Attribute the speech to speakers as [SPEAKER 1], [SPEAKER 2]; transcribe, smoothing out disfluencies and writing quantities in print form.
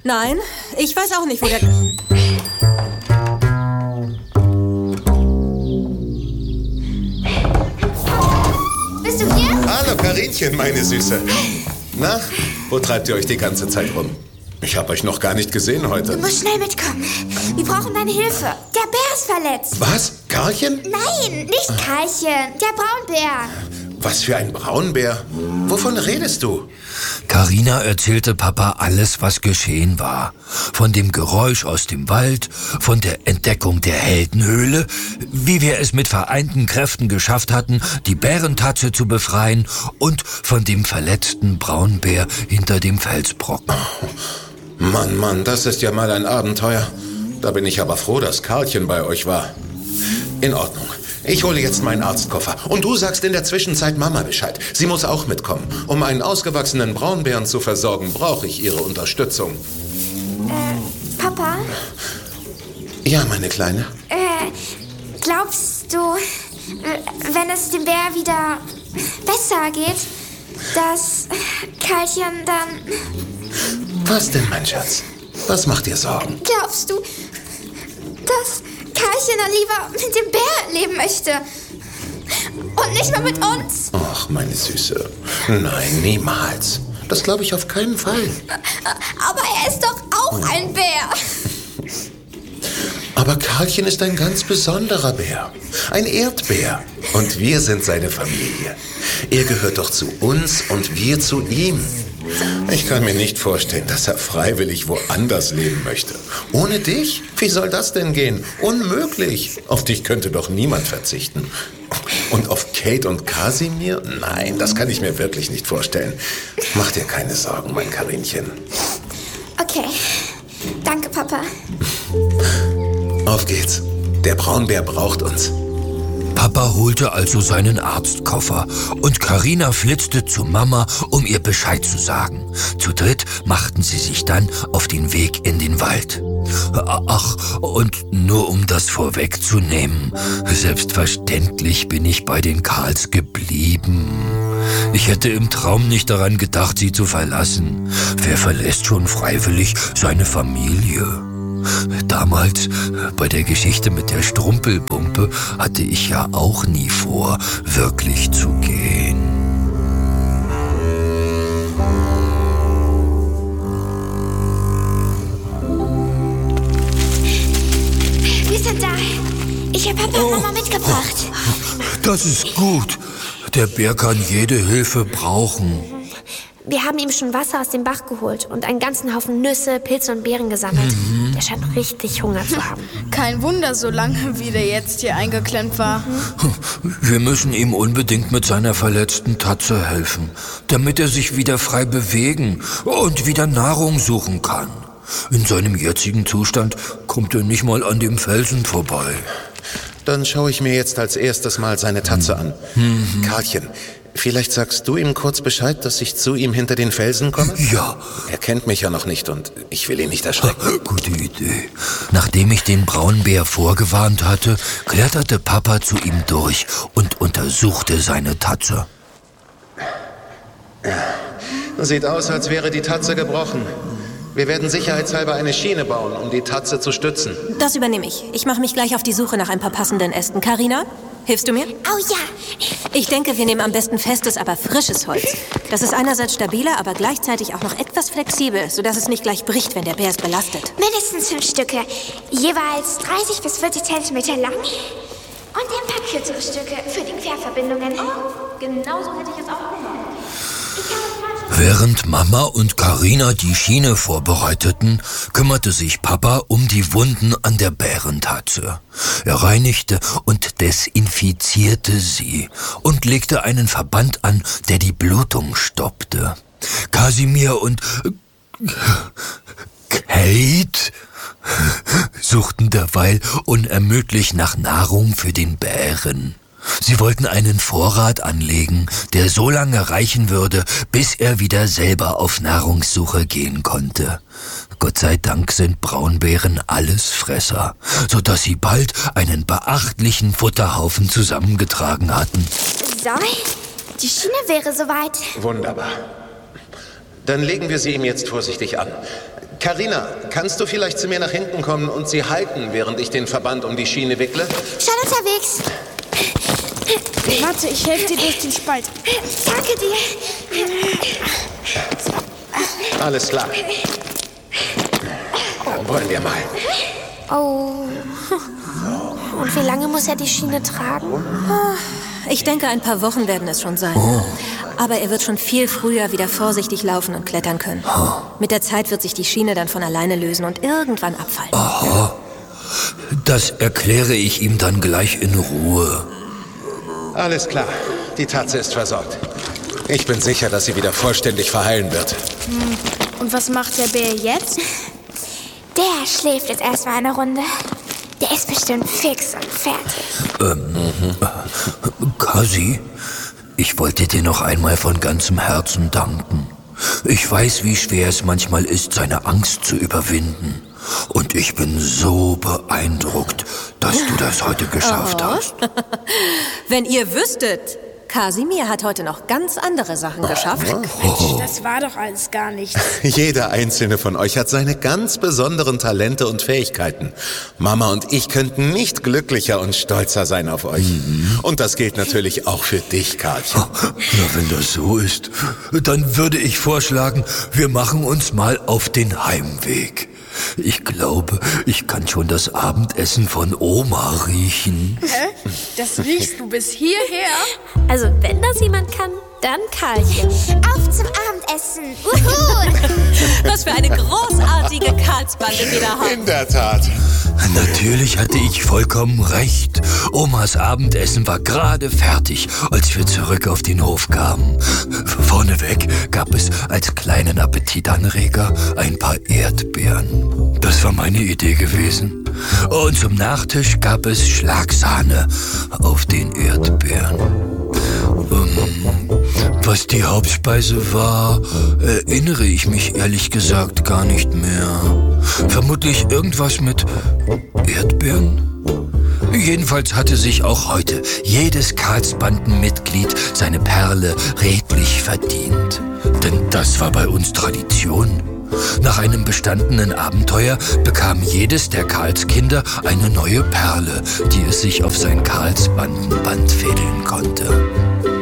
[SPEAKER 1] Nein, ich weiß auch nicht, wo der...
[SPEAKER 2] Bist du hier?
[SPEAKER 3] Hallo, Karinchen, meine Süße. Na, wo treibt ihr euch die ganze Zeit rum? Ich habe euch noch gar nicht gesehen heute.
[SPEAKER 2] Du musst schnell mitkommen. Wir brauchen deine Hilfe. Der Bär ist verletzt.
[SPEAKER 3] Was? Karlchen?
[SPEAKER 2] Nein, nicht Karlchen. Der Braunbär.
[SPEAKER 3] Was für ein Braunbär? Wovon redest du?
[SPEAKER 4] Carina erzählte Papa alles, was geschehen war. Von dem Geräusch aus dem Wald, von der Entdeckung der Heldenhöhle, wie wir es mit vereinten Kräften geschafft hatten, die Bärentatze zu befreien und von dem verletzten Braunbär hinter dem Felsbrocken.
[SPEAKER 3] Mann, das ist ja mal ein Abenteuer. Da bin ich aber froh, dass Karlchen bei euch war. In Ordnung. Ich hole jetzt meinen Arztkoffer. Und du sagst in der Zwischenzeit Mama Bescheid. Sie muss auch mitkommen. Um einen ausgewachsenen Braunbären zu versorgen, brauche ich ihre Unterstützung.
[SPEAKER 2] Papa?
[SPEAKER 3] Ja, meine Kleine.
[SPEAKER 2] Glaubst du, wenn es dem Bär wieder besser geht, dass Karlchen dann...
[SPEAKER 3] Was denn, mein Schatz? Was macht dir Sorgen?
[SPEAKER 2] Glaubst du, dass Karlchen dann lieber mit dem Bär leben möchte? Und nicht mehr mit uns?
[SPEAKER 3] Ach, meine Süße. Nein, niemals. Das glaube ich auf keinen Fall.
[SPEAKER 2] Aber er ist doch auch ein Bär.
[SPEAKER 3] Aber Karlchen ist ein ganz besonderer Bär. Ein Erdbär. Und wir sind seine Familie. Er gehört doch zu uns und wir zu ihm. Ich kann mir nicht vorstellen, dass er freiwillig woanders leben möchte. Ohne dich? Wie soll das denn gehen? Unmöglich. Auf dich könnte doch niemand verzichten. Und auf Kate und Kasimir? Nein, das kann ich mir wirklich nicht vorstellen. Mach dir keine Sorgen, mein Karinchen.
[SPEAKER 2] Okay. Danke, Papa.
[SPEAKER 3] Auf geht's. Der Braunbär braucht uns.
[SPEAKER 4] Papa holte also seinen Arztkoffer und Carina flitzte zu Mama, um ihr Bescheid zu sagen. Zu dritt machten sie sich dann auf den Weg in den Wald. Ach, und nur um das vorwegzunehmen, selbstverständlich bin ich bei den Karls geblieben. Ich hätte im Traum nicht daran gedacht, sie zu verlassen. Wer verlässt schon freiwillig seine Familie? Damals, bei der Geschichte mit der Strumpelpumpe, hatte ich ja auch nie vor, wirklich zu gehen.
[SPEAKER 2] Wir sind da. Ich habe Papa und Mama mitgebracht.
[SPEAKER 4] Das ist gut. Der Bär kann jede Hilfe brauchen.
[SPEAKER 5] Wir haben ihm schon Wasser aus dem Bach geholt und einen ganzen Haufen Nüsse, Pilze und Beeren gesammelt. Der scheint richtig Hunger zu haben.
[SPEAKER 6] Kein Wunder, so lange wie der jetzt hier eingeklemmt war.
[SPEAKER 4] Wir müssen ihm unbedingt mit seiner verletzten Tatze helfen, damit er sich wieder frei bewegen und wieder Nahrung suchen kann. In seinem jetzigen Zustand kommt er nicht mal an dem Felsen vorbei.
[SPEAKER 3] Dann schaue ich mir jetzt als erstes mal seine Tatze an. Karlchen, vielleicht sagst du ihm kurz Bescheid, dass ich zu ihm hinter den Felsen komme?
[SPEAKER 4] Ja.
[SPEAKER 3] Er kennt mich ja noch nicht und ich will ihn nicht erschrecken.
[SPEAKER 4] Gute Idee. Nachdem ich den Braunbär vorgewarnt hatte, kletterte Papa zu ihm durch und untersuchte seine Tatze.
[SPEAKER 3] Sieht aus, als wäre die Tatze gebrochen. Wir werden sicherheitshalber eine Schiene bauen, um die Tatze zu stützen.
[SPEAKER 1] Das übernehme ich. Ich mache mich gleich auf die Suche nach ein paar passenden Ästen. Carina, hilfst du mir?
[SPEAKER 2] Oh ja.
[SPEAKER 1] Ich denke, wir nehmen am besten festes, aber frisches Holz. Das ist einerseits stabiler, aber gleichzeitig auch noch etwas flexibel, sodass es nicht gleich bricht, wenn der Bär es belastet.
[SPEAKER 2] Mindestens 5 Stücke. Jeweils 30 bis 40 Zentimeter lang. Und ein paar kürzere Stücke für die Querverbindungen. Oh, genau so hätte ich es auch gemacht.
[SPEAKER 4] Während Mama und Carina die Schiene vorbereiteten, kümmerte sich Papa um die Wunden an der Bärentatze. Er reinigte und desinfizierte sie und legte einen Verband an, der die Blutung stoppte. Kasimir und Kate suchten derweil unermüdlich nach Nahrung für den Bären. Sie wollten einen Vorrat anlegen, der so lange reichen würde, bis er wieder selber auf Nahrungssuche gehen konnte. Gott sei Dank sind Braunbären Allesfresser, sodass sie bald einen beachtlichen Futterhaufen zusammengetragen hatten.
[SPEAKER 2] So, die Schiene wäre soweit.
[SPEAKER 3] Wunderbar. Dann legen wir sie ihm jetzt vorsichtig an. Carina, kannst du vielleicht zu mir nach hinten kommen und sie halten, während ich den Verband um die Schiene wickle?
[SPEAKER 2] Schon unterwegs.
[SPEAKER 6] Warte, ich helfe dir durch den Spalt.
[SPEAKER 2] Danke dir.
[SPEAKER 3] Alles klar. Dann wollen wir mal.
[SPEAKER 5] Oh. Und wie lange muss er die Schiene tragen?
[SPEAKER 1] Ich denke, ein paar Wochen werden es schon sein. Aber er wird schon viel früher wieder vorsichtig laufen und klettern können. Mit der Zeit wird sich die Schiene dann von alleine lösen und irgendwann abfallen.
[SPEAKER 4] Aha. Das erkläre ich ihm dann gleich in Ruhe.
[SPEAKER 3] Alles klar. Die Tatze ist versorgt. Ich bin sicher, dass sie wieder vollständig verheilen wird.
[SPEAKER 6] Und was macht der Bär jetzt?
[SPEAKER 2] Der schläft jetzt erstmal eine Runde. Der ist bestimmt fix und fertig.
[SPEAKER 4] Kasi, ich wollte dir noch einmal von ganzem Herzen danken. Ich weiß, wie schwer es manchmal ist, seine Angst zu überwinden. Und ich bin so beeindruckt, dass du das heute geschafft hast.
[SPEAKER 1] Wenn ihr wüsstet, Kasimir hat heute noch ganz andere Sachen geschafft.
[SPEAKER 6] Das war doch alles gar nichts.
[SPEAKER 3] Jeder einzelne von euch hat seine ganz besonderen Talente und Fähigkeiten. Mama und ich könnten nicht glücklicher und stolzer sein auf euch. Und das gilt natürlich auch für dich, Karlchen.
[SPEAKER 4] Na, wenn das so ist, dann würde ich vorschlagen, wir machen uns mal auf den Heimweg. Ich glaube, ich kann schon das Abendessen von Oma riechen.
[SPEAKER 6] Hä? Das riechst du bis hierher?
[SPEAKER 5] Also wenn das jemand kann, dann Karlchen.
[SPEAKER 2] Auf zum Abendessen. Uhu.
[SPEAKER 1] Was für eine großartige Karlsbande wir da haben.
[SPEAKER 3] In der Tat.
[SPEAKER 4] Natürlich hatte ich vollkommen recht. Omas Abendessen war gerade fertig, als wir zurück auf den Hof kamen. Vorneweg gab es als kleinen Appetitanreger ein paar Erdbeeren. Das war meine Idee gewesen. Und zum Nachtisch gab es Schlagsahne auf den Erdbeeren. Was die Hauptspeise war, erinnere ich mich ehrlich gesagt gar nicht mehr. Vermutlich irgendwas mit Erdbeeren? Jedenfalls hatte sich auch heute jedes Karlsbandenmitglied seine Perle redlich verdient. Denn das war bei uns Tradition. Nach einem bestandenen Abenteuer bekam jedes der Karlskinder eine neue Perle, die es sich auf sein Karlsbandenband fädeln konnte.